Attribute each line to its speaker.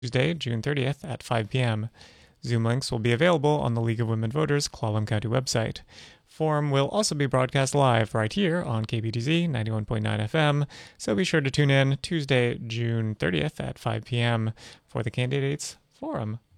Speaker 1: Tuesday, June 30th at 5 p.m. Zoom links will be available on the League of Women Voters Clallam County website. Forum will also be broadcast live right here on KPTZ 91.9 FM, so be sure to tune in Tuesday, June 30th at 5 p.m. for the Candidates Forum.